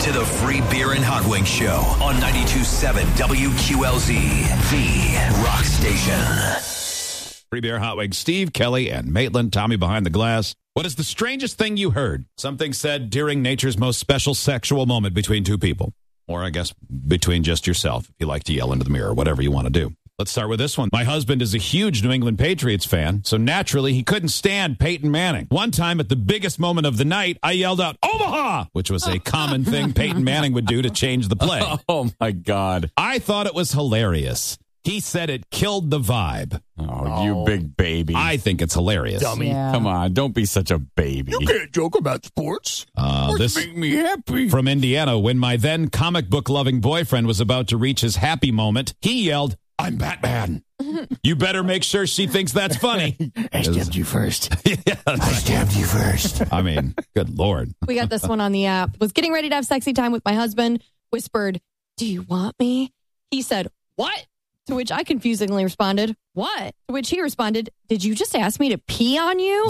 to the Free Beer and Hot Wings Show on 92.7 WQLZ, the rock station. Free Beer, Hot Wings, Steve, Kelly, and Maitland, Tommy behind the glass. What is the strangest thing you heard? Something said during nature's most special sexual moment between two people. Or I guess between just yourself, if you like to yell into the mirror, whatever you want to do. Let's start with this one. My husband is a huge New England Patriots fan, so naturally he couldn't stand Peyton Manning. One time at the biggest moment of the night, I yelled out, Omaha, which was a common thing Peyton Manning would do to change the play. Oh, my God. I thought it was hilarious. He said it killed the vibe. Oh, you big baby. I think it's hilarious. Dummy. Yeah. Come on, don't be such a baby. You can't joke about sports. This make me happy. from Indiana, when my then comic book loving boyfriend was about to reach his happy moment, he yelled, I'm Batman. You better make sure she thinks that's funny. I stabbed you first. Yeah, I stabbed you first. I mean, good Lord. We got this one on the app. Was getting ready to have sexy time with my husband. Whispered, do you want me? He said, what? To which I confusingly responded, what? To which he responded, did you just ask me to pee on you?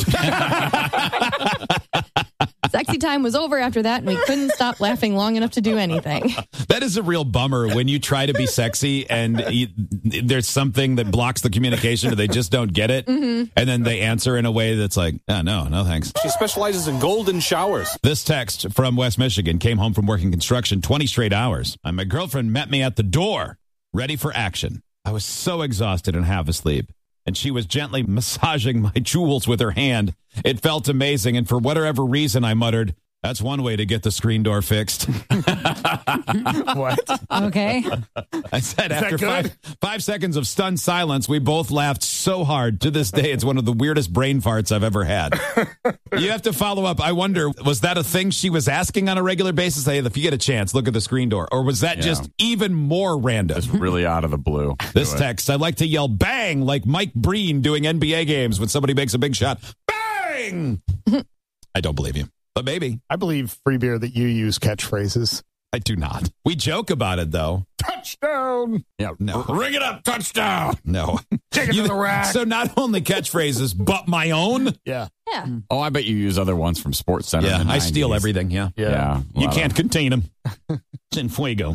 Sexy time was over after that, and we couldn't stop laughing long enough to do anything. That is a real bummer when you try to be sexy and there's something that blocks the communication or they just don't get it. Mm-hmm. And then they answer in a way that's like, oh, no thanks. She specializes in golden showers. This text from West Michigan came home from working construction 20 straight hours. And my girlfriend met me at the door, ready for action. I was so exhausted and half asleep. And she was gently massaging my jewels with her hand. It felt amazing. And for whatever reason, I muttered, that's one way to get the screen door fixed. What? Okay. I said Is after that five seconds of stunned silence, we both laughed so hard. To this day, it's one of the weirdest brain farts I've ever had. You have to follow up. I wonder, was that a thing she was asking on a regular basis? Hey, if you get a chance, look at the screen door. Or was that just even more random? It's really out of the blue. This text, I like to yell bang like Mike Breen doing NBA games when somebody makes a big shot. Bang! I don't believe you. But maybe. I believe, Free Beer, that you use catchphrases. I do not. We joke about it, though. Touchdown! Yeah, No. Ring it up, touchdown. No. Take it to the rack. So not only catchphashphrases, but my own? Yeah. Yeah. Oh, I bet you use other ones from Sports Center. Yeah, in the I steal 90s. everything, yeah. Yeah. You can't contain them. It's in fuego.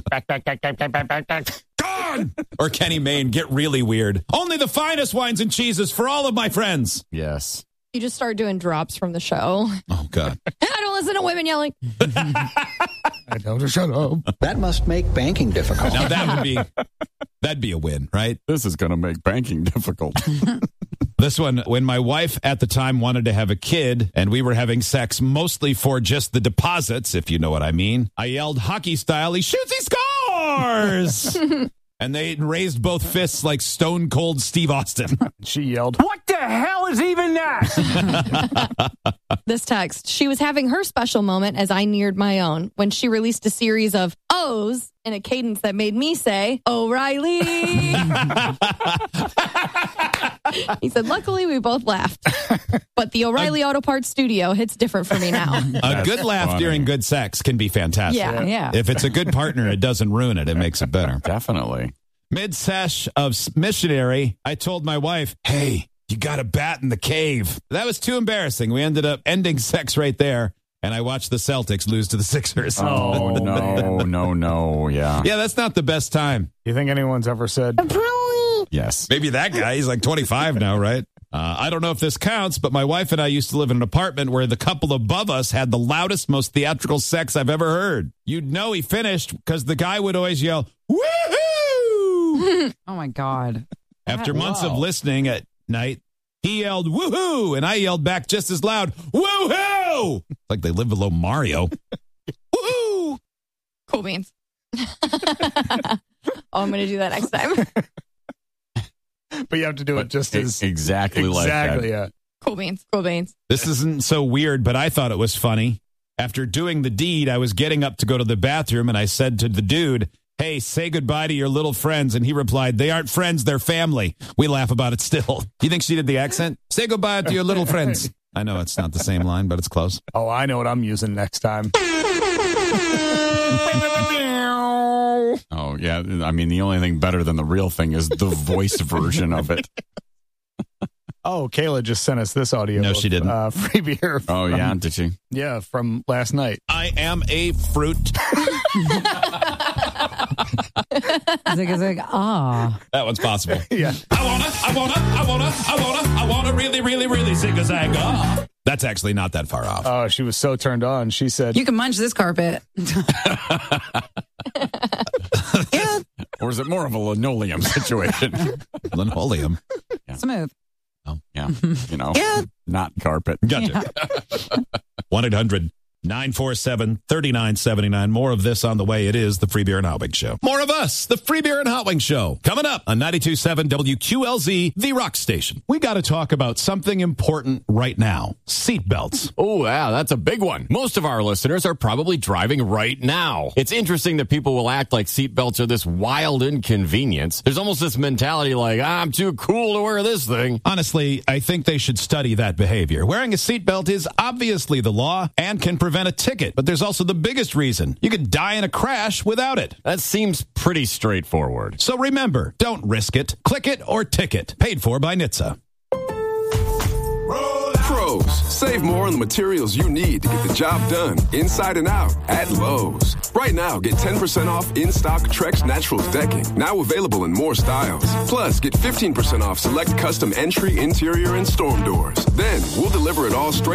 Gone! Or Kenny Mayne, get really weird. Only the finest wines and cheeses for all of my friends. Yes. You just start doing drops from the show. Oh, God. I don't listen to women yelling. I don't shut up. That must make banking difficult. Now that'd be a win, right? This is going to make banking difficult. This one, when my wife at the time wanted to have a kid and we were having sex mostly for just the deposits, if you know what I mean, I yelled hockey style, he shoots, he scores! And they raised both fists like Stone Cold Steve Austin. She yelled, What the hell is even that? This text, she was having her special moment as I neared my own when she released a series of O's in a cadence that made me say, O'Reilly. He said, luckily, we both laughed. But the O'Reilly Auto Parts studio hits different for me now. A good laugh funny. during good sex can be fantastic. Yeah. If it's a good partner, it doesn't ruin it. It makes it better. Definitely. Mid-sesh of missionary, I told my wife, hey, you got a bat in the cave. That was too embarrassing. We ended up ending sex right there, and I watched the Celtics lose to the Sixers. Oh, no. Yeah. Yeah, that's not the best time. you think anyone's ever said, Yes. Maybe that guy, he's like 25 now, right? I don't know if this counts, but my wife and I used to live in an apartment where the couple above us had the loudest, most theatrical sex I've ever heard. You'd know he finished because the guy would always yell, woohoo! Oh, my God. After months of listening at night, he yelled, woohoo! And I yelled back just as loud, woohoo! Like they live below Mario. Woohoo! Cool beans. I'm going to do that next time. but you have to do it just as Exactly like that. exactly, yeah. Cool beans. Cool beans. This isn't so weird, but I thought it was funny. After doing the deed, I was getting up to go to the bathroom, and I said to the dude, hey, say goodbye to your little friends. And he replied, they aren't friends, they're family. We laugh about it still. You think she did the accent? Say goodbye to your little friends. I know it's not the same line, but it's close. Oh, I know what I'm using next time. Oh, yeah. I mean, the only thing better than the real thing is the voice version of it. Oh, Kayla just sent us this audio. No, she didn't. Free beer. Oh, yeah, did she? Yeah, from last night. I am a fruit. It's like, That one's possible. Yeah. I wanna really, really, really zig-a-zag. That's actually not that far off. Oh, she was so turned on. She said, you can munch this carpet. Yeah. Or is it more of a linoleum situation? Linoleum. Yeah. Smooth. Oh, yeah. Not carpet. Gotcha. 1-800-947-3979. More of this on the way. It is the Free Beer and Hot Wings Show. More of us, the Free Beer and Hot Wings Show. Coming up on 92.7 WQLZ, the rock station. We got to talk about something important right now. Seatbelts. Oh, yeah, that's a big one. Most of our listeners are probably driving right now. It's interesting that people will act like seatbelts are this wild inconvenience. There's almost this mentality like, I'm too cool to wear this thing. Honestly, I think they should study that behavior. Wearing a seatbelt is obviously the law and can prevent a ticket, but there's also the biggest reason. You could die in a crash without it. That seems pretty straightforward. So remember, don't risk it. Click it or ticket. Paid for by NHTSA. Pros, save more on the materials you need to get the job done inside and out at Lowe's. Right now, get 10% off in-stock Trex Naturals decking, now available in more styles. Plus, get 15% off select custom entry, interior, and storm doors. Then, we'll deliver it all straight